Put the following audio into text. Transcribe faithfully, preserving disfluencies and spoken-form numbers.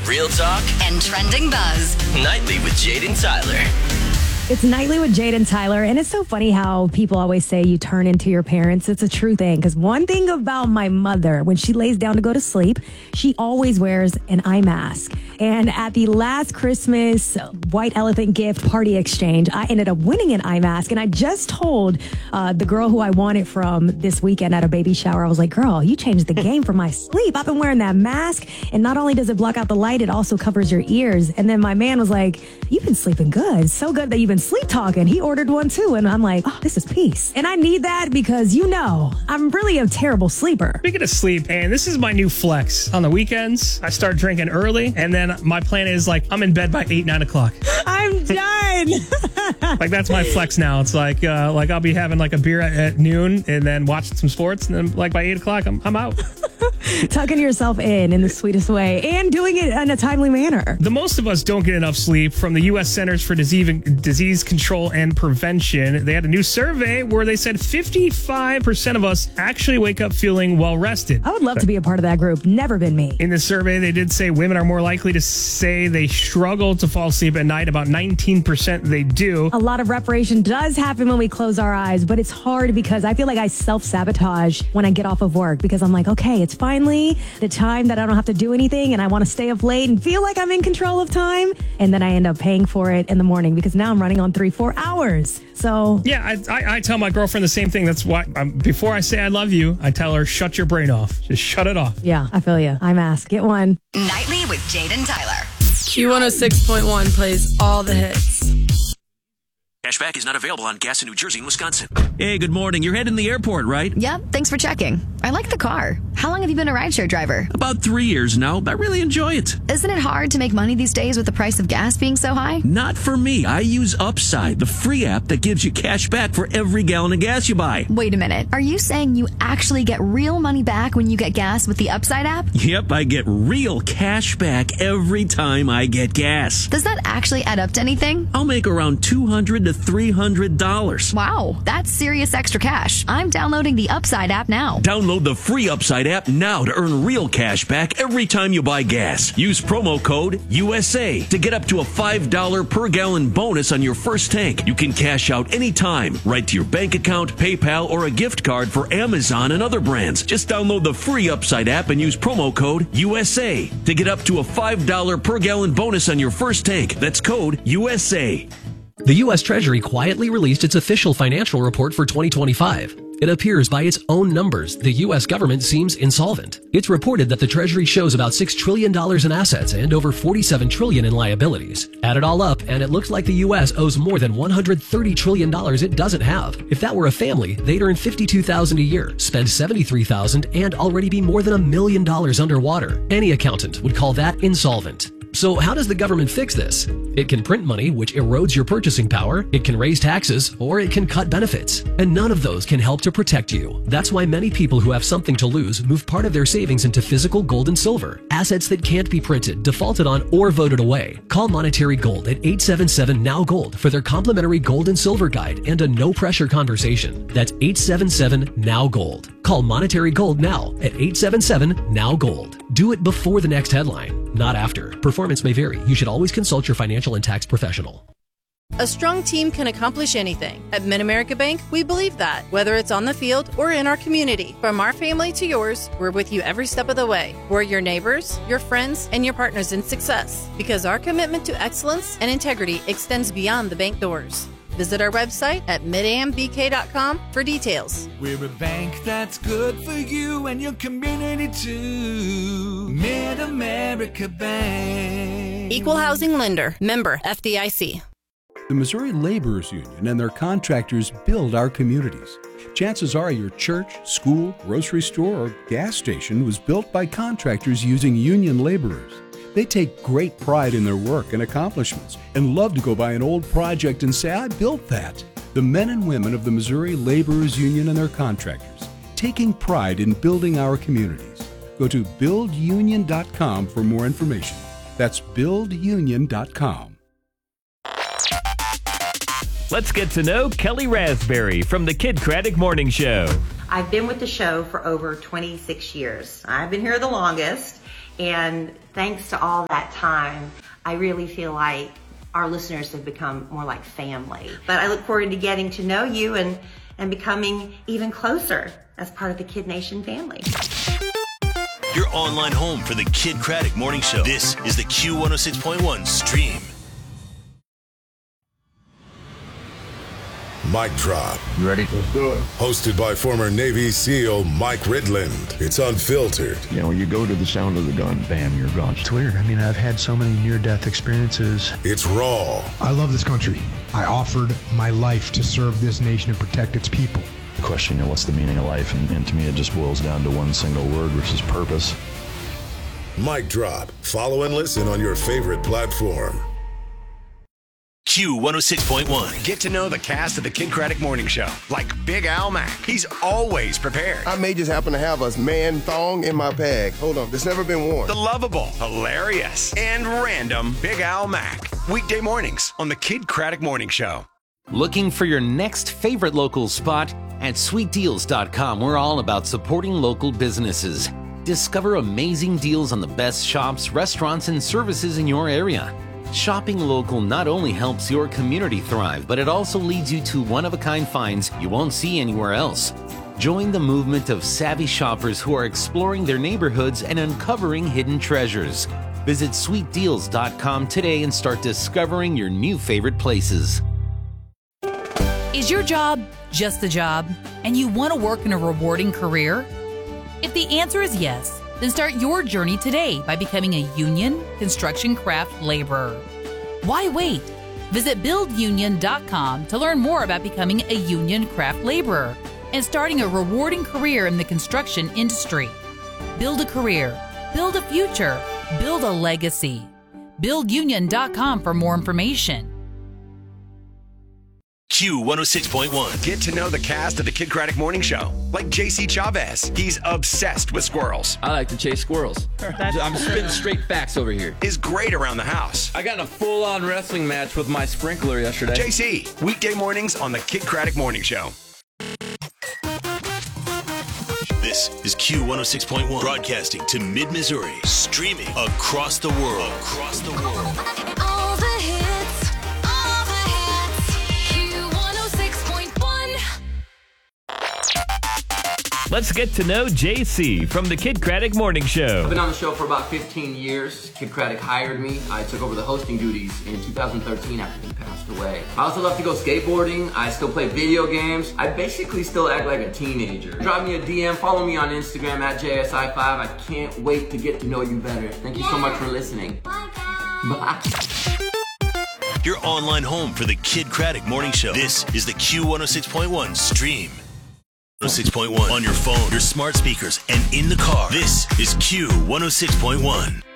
Real talk and trending buzz. Nightly with Jade and Tyler. It's Nightly with Jade and Tyler, and it's so funny how people always say you turn into your parents. It's a true thing, because one thing about my mother, when she lays down to go to sleep, she always wears an eye mask. And at the last Christmas White Elephant gift party exchange, I ended up winning an eye mask, and I just told uh, the girl who I won it from this weekend at a baby shower, I was like, girl, you changed the game for my sleep. I've been wearing that mask, and not only does it block out the light, it also covers your ears. And then my man was like, you've been sleeping good. So good that you've been sleep talking. He ordered one too, and I'm like, oh, this is peace. And I need that because, you know, I'm really a terrible sleeper. Speaking of sleep, and this is my new flex. On the weekends, I start drinking early, and then my plan is like, I'm in bed by eight, nine o'clock. I'm done. Like, that's my flex now. It's like, uh, like I'll be having like a beer at, at noon and then watching some sports, and then like by eight o'clock, I'm, I'm out. Tucking yourself in in the sweetest way and doing it in a timely manner. The most of us don't get enough sleep. From the U S Centers for Disease, Disease Control and Prevention, they had a new survey where they said fifty-five percent of us actually wake up feeling well rested. I would love to be a part of that group. Never been me. In the survey, they did say women are more likely to say they struggle to fall asleep at night. About nineteen percent they do. A lot of reparation does happen when we close our eyes, but it's hard because I feel like I self-sabotage when I get off of work, because I'm like, okay, it's finally the time that I don't have to do anything, and I want to stay up late and feel like I'm in control of time, and then I end up paying for it in the morning because now I'm running on three, four hours. So yeah, I, I, I tell my girlfriend the same thing. That's why um, before I say I love you, I tell her, shut your brain off. Just shut it off. Yeah, I feel you. I'm asked. Get one. Nightly with Jade and Tyler. Q one oh six point one plays all the hits. Cashback is not available on gas in New Jersey and Wisconsin. Hey, good morning. You're heading to the airport, right? Yep, thanks for checking. I like the car. How long have you been a rideshare driver? About three years now. I really enjoy it. Isn't it hard to make money these days with the price of gas being so high? Not for me. I use Upside, the free app that gives you cash back for every gallon of gas you buy. Wait a minute. Are you saying you actually get real money back when you get gas with the Upside app? Yep, I get real cash back every time I get gas. Does that actually add up to anything? I'll make around two hundred to three hundred dollars. Wow, that's serious extra cash. I'm downloading the Upside app now. Download the free Upside app now to earn real cash back every time you buy gas. Use promo code U S A to get up to a five dollars per gallon bonus on your first tank. You can cash out anytime, right to your bank account, PayPal, or a gift card for Amazon and other brands. Just download the free Upside app and use promo code U S A to get up to a five dollars per gallon bonus on your first tank. That's code U S A. The U S Treasury quietly released its official financial report for twenty twenty-five. It appears by its own numbers, the U S government seems insolvent. It's reported that the Treasury shows about six trillion dollars in assets and over forty-seven trillion dollars in liabilities. Add it all up, and it looks like the U S owes more than one hundred thirty trillion dollars it doesn't have. If that were a family, they'd earn fifty-two thousand dollars a year, spend seventy-three thousand dollars, and already be more than a million dollars underwater. Any accountant would call that insolvent. So how does the government fix this? It can print money, which erodes your purchasing power, it can raise taxes, or it can cut benefits. And none of those can help to protect you. That's why many people who have something to lose move part of their savings into physical gold and silver, assets that can't be printed, defaulted on, or voted away. Call Monetary Gold at eight seven seven N O W Gold for their complimentary gold and silver guide and a no-pressure conversation. That's eight seven seven N O W Gold. Call Monetary Gold now at eight seven seven N O W Gold. Do it before the next headline, not after. Performance may vary. You should always consult your financial and tax professional. A strong team can accomplish anything. At Mid-America Bank, we believe that, whether it's on the field or in our community. From our family to yours, we're with you every step of the way. We're your neighbors, your friends, and your partners in success, because our commitment to excellence and integrity extends beyond the bank doors. Visit our website at mid a m b k dot com for details. We're a bank that's good for you and your community too. Mid-America Bank. Equal Housing Lender. Member F D I C. The Missouri Laborers Union and their contractors build our communities. Chances are your church, school, grocery store, or gas station was built by contractors using union laborers. They take great pride in their work and accomplishments and love to go by an old project and say, I built that. The men and women of the Missouri Laborers Union and their contractors, taking pride in building our communities. Go to build union dot com for more information. That's build union dot com. Let's get to know Kelly Raspberry from the Kid Craddock Morning Show. I've been with the show for over twenty-six years. I've been here the longest. And thanks to all that time, I really feel like our listeners have become more like family. But I look forward to getting to know you and, and becoming even closer as part of the Kid Nation family. Your online home for the Kid Craddock Morning Show. This is the Q one oh six point one Stream. Mic drop. You ready? Let's do it. Hosted by former Navy SEAL Mike Ridland. It's unfiltered. You know, you go to the sound of the gun, bam, you're gone. It's weird. I mean, I've had so many near-death experiences. It's raw. I love this country. I offered my life to serve this nation and protect its people. The question, you know, what's the meaning of life? And, and to me, it just boils down to one single word, which is purpose. Mic drop. Follow and listen on your favorite platform. Q one oh six point one. Get to know the cast of the Kid Craddock Morning Show, like Big Al Mack. He's always prepared. I may just happen to have a man thong in my bag. Hold on, it's never been worn. The lovable, hilarious, and random Big Al Mack. Weekday mornings on the Kid Craddock Morning Show. Looking for your next favorite local spot? At sweet deals dot com, we're all about supporting local businesses. Discover amazing deals on the best shops, restaurants, and services in your area. Shopping local not only helps your community thrive, but it also leads you to one-of-a-kind finds you won't see anywhere else. Join the movement of savvy shoppers who are exploring their neighborhoods and uncovering hidden treasures. Visit sweet deals dot com today and start discovering your new favorite places. Is your job just a job, and you want to work in a rewarding career? If the answer is yes, then start your journey today by becoming a union construction craft laborer. Why wait? Visit build union dot com to learn more about becoming a union craft laborer and starting a rewarding career in the construction industry. Build a career, build a future, build a legacy. build union dot com for more information. Q one oh six point one. Get to know the cast of the Kid Craddock Morning Show, like J C Chavez. He's obsessed with squirrels. I like to chase squirrels. I'm spitting straight facts over here. Is great around the house. I got in a full-on wrestling match with my sprinkler yesterday. J C, weekday mornings on the Kid Craddock Morning Show. This is Q one oh six point one, broadcasting to mid-Missouri, streaming across the world. Across the world. All the hits, all the hits. Q one oh six point one. Let's get to know J C from the Kid Craddock Morning Show. I've been on the show for about fifteen years. Kid Craddock hired me. I took over the hosting duties in two thousand thirteen after he passed away. I also love to go skateboarding. I still play video games. I basically still act like a teenager. Drop me a D M, follow me on Instagram at J S I five. I can't wait to get to know you better. Thank you so much for listening. Bye, guys. Bye. Your online home for the Kid Craddock Morning Show. This is the Q one oh six point one stream. one oh six point one on your phone, your smart speakers, and in the car. This is Q one oh six point one.